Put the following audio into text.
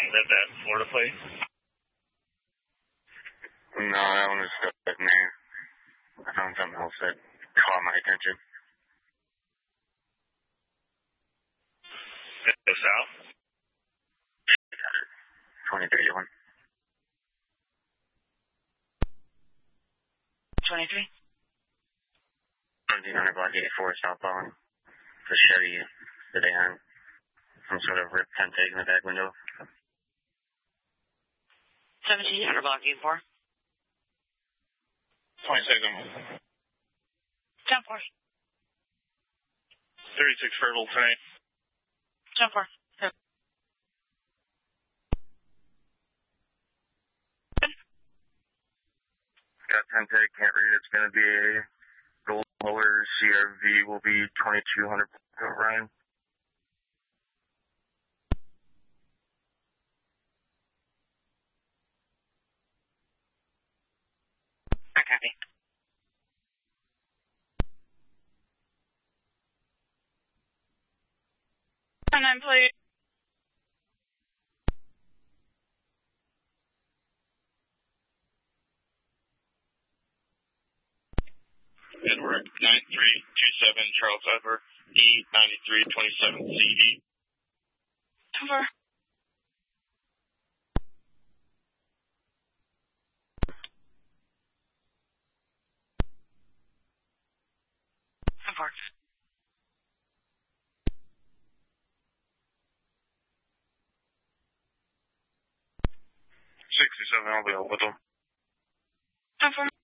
Is that Florida plate? No, that one was stuck with me. I found something else that caught my attention. Go south? 2031. 23? 1700 block 84 southbound. The Chevy sedan. Some sort of ripped tent in the back window. 1700 block 84. 22nd. 10-4. 36 Fertile tonight. 10-4. Got 10 take, can't read it. It's going to be a gold color CRV will be 2200 Ryan. Okay. And then please. Edward 9327 Charles Edward E9327 CE. 10-4. Park. 67, I'll be over with them. 10-4.